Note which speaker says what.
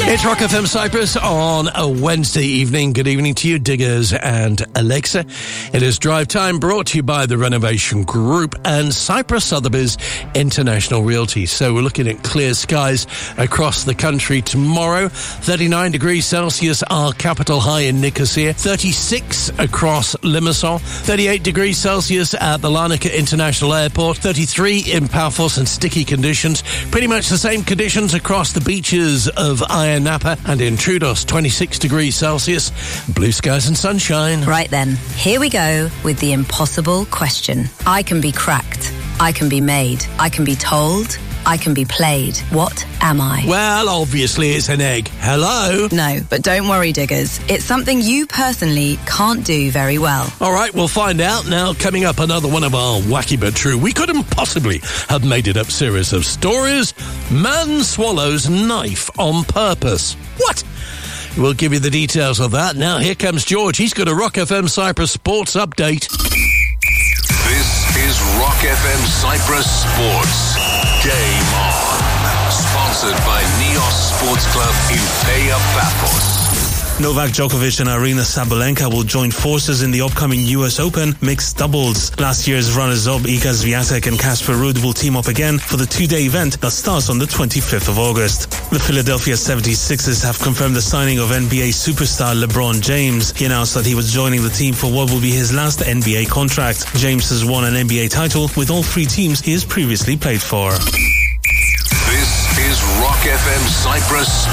Speaker 1: It's Rock FM Cyprus on a Wednesday evening. Good evening to you, Diggers and Alexa. It is Drive Time, brought to you by the Renovation Group and Cyprus Sotheby's International Realty. So we're looking at clear skies across the country tomorrow. 39 degrees Celsius, our capital high in Nicosia. 36 across Limassol. 38 degrees Celsius at the Larnaca International Airport. 33 in Paphos, and sticky conditions. Pretty much the same conditions across the beaches of Ayia Napa and in Troodos. 26 degrees Celsius. Blue skies and sunshine.
Speaker 2: Right then, here we go with the impossible question. I can be cracked. I can be made. I can be told. I can be played. What am I?
Speaker 1: Well, obviously it's an egg. Hello?
Speaker 2: No, but don't worry, Diggers. It's something you personally can't do very well.
Speaker 1: All right, we'll find out now. Coming up, another one of our wacky but true, we couldn't possibly have made it up series of stories. Man swallows knife on purpose. What? We'll give you the details of that. Now, here comes George. He's got a Rock FM Cyprus sports update.
Speaker 3: This is Rock FM Cyprus Sports. Game on. Sponsored by Neos Sports Club in Theia Paphos.
Speaker 4: Novak Djokovic and Aryna Sabalenka will join forces in the upcoming US Open mixed doubles. Last year's runners-up Iga Swiatek and Casper Ruud will team up again for the two-day event that starts on the 25th of August. The Philadelphia 76ers have confirmed the signing of NBA superstar LeBron James. He announced that he was joining the team for what will be his last NBA contract. James has won an NBA title with all three teams he has previously played for.
Speaker 3: This is Rock FM Cyprus